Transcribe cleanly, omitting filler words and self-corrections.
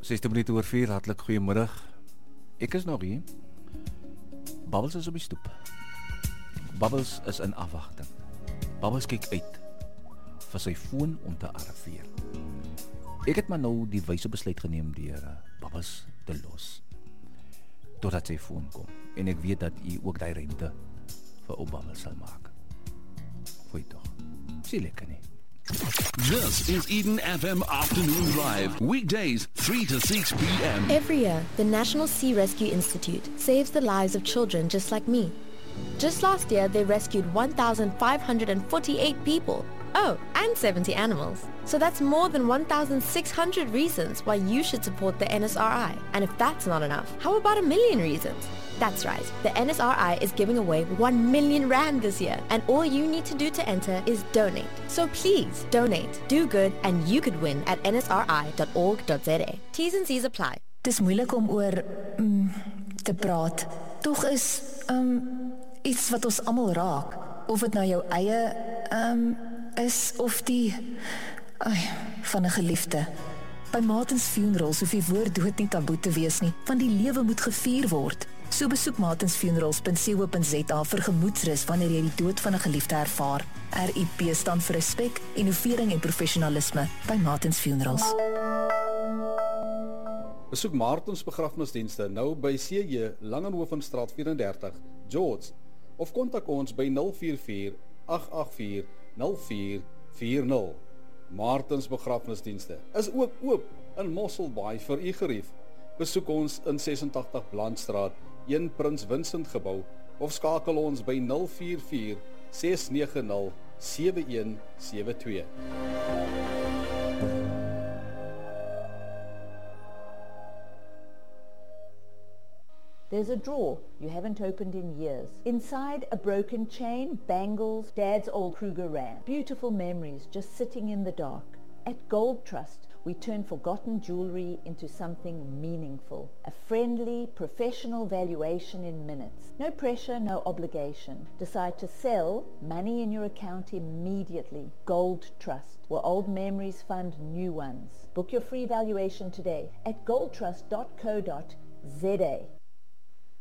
16 minute oor 4, hartlik goeiemiddag. Ek is nog hier. Bubbles is op die stoep. Bubbles is in afwagting. Bubbles kyk uit vir sy foon om te arriveer. Ek het maar nou die wyse besluit geneem deur Bubbles te los. Totdat sy foon kom. En ek weet dat u ook die ruimte vir ou Bubbles sal maak. Goeie toch. Sien lekker nie. This is Eden FM Afternoon Drive. Weekdays 3 to 6 p.m. Every year, the National Sea Rescue Institute saves the lives of children just like me. Just last year, they rescued 1,548 people. Oh, and 70 animals. So that's more than 1,600 reasons why you should support the NSRI. And if that's not enough, how about 1 million reasons? That's right, the NSRI is giving away 1 million rand this year, and all you need to do to enter is donate. So please donate, do good, and you could win at nsri.org.za. T's and C's apply. Dis moeilik om oor te praat. Tog is iets wat ons almal raak, of dit nou jou eie is of die van 'n geliefde. By Martins Funerals hoef die woord dood nie taboe te wees nie, want die lewe moet gevier word. So besoek martinsfunerals.co.za vir gemoedsrus wanneer jy die dood van 'n geliefde ervaar. RIP staan vir respek, innovering en professionalisme by Martins Funerals. Besoek Martins begrafnisdienste nou by CJ Langenhovenstraat 34, George, of kontak ons by 044 884 0440. Martins begrafnisdienste is ook oop in Mosselbaai vir u gerief. Besoek ons in 86 Blandstraat, 1 Prins Vincent gebou, of skakel ons by 044 690 7172. There's a drawer you haven't opened in years. Inside, a broken chain, bangles, Dad's old Kruger Rand. Beautiful memories just sitting in the dark. At Gold Trust, we turn forgotten jewelry into something meaningful. A friendly, professional valuation in minutes. No pressure, no obligation. Decide to sell, money in your account immediately. Gold Trust, where old memories fund new ones. Book your free valuation today at goldtrust.co.za.